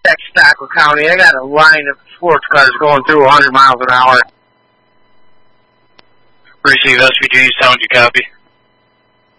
contact Stockwell County. I got a line of sports cars going through 100 miles an hour. Receive SVG, sound you copy.